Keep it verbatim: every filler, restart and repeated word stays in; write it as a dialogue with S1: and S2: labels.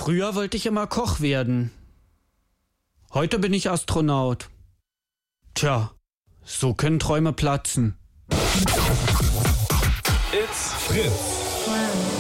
S1: Früher wollte ich immer Koch werden. Heute bin ich Astronaut. Tja, so können Träume platzen.
S2: It's Fritz.
S3: Wow.